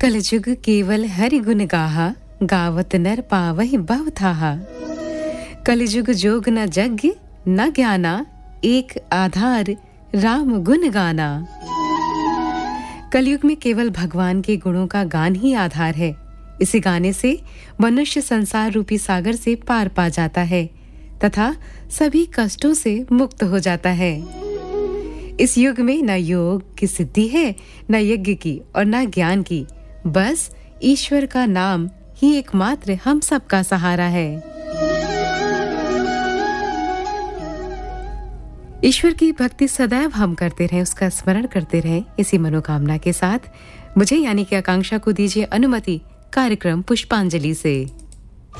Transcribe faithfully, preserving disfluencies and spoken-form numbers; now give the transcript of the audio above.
कलजुग केवल हरि गुण गाहा, गावत नर पावहि भव थाहा। कलजुग जोग न जग न ज्ञाना, एक आधार राम गुण गाना। कलयुग में केवल भगवान के गुणों का गान ही आधार है। इसी गाने से मनुष्य संसार रूपी सागर से पार पा जाता है तथा सभी कष्टों से मुक्त हो जाता है। इस युग में न योग की सिद्धि है, न यज्ञ की और न ज्ञान की, बस ईश्वर का नाम ही एकमात्र हम सबका सहारा है। ईश्वर की भक्ति सदैव हम करते रहें, उसका स्मरण करते रहें, इसी मनोकामना के साथ मुझे यानी कि आकांक्षा को दीजिए अनुमति कार्यक्रम पुष्पांजलि से।